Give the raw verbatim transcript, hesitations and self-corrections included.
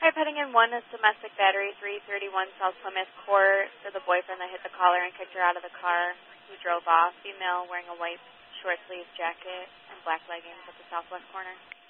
Hi, putting in one is domestic battery, three thirty-one South Plymouth Court, for the boyfriend that hit the caller and kicked her out of the car. He drove off. Female wearing a white short-sleeved jacket and black leggings at the southwest corner.